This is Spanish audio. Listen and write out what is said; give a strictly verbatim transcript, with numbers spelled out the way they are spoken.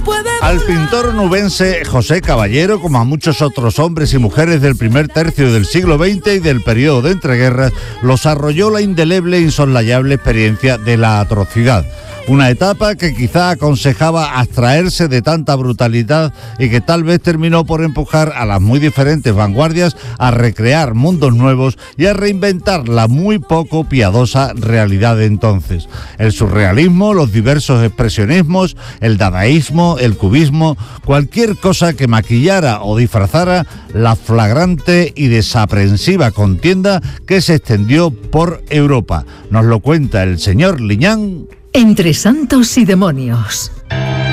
Al pintor nubense José Caballero, como a muchos otros hombres y mujeres del primer tercio del siglo veinte y del periodo de entreguerras, los arrolló la indeleble e insoslayable experiencia de la atrocidad. Una etapa que quizá aconsejaba abstraerse de tanta brutalidad y que tal vez terminó por empujar a las muy diferentes vanguardias a recrear mundos nuevos y a reinventar la muy poco piadosa realidad de entonces. El surrealismo, los diversos expresionismos, el dadaísmo, el cubismo, cualquier cosa que maquillara o disfrazara la flagrante y desaprensiva contienda que se extendió por Europa. Nos lo cuenta el señor Liñán. Entre santos y demonios.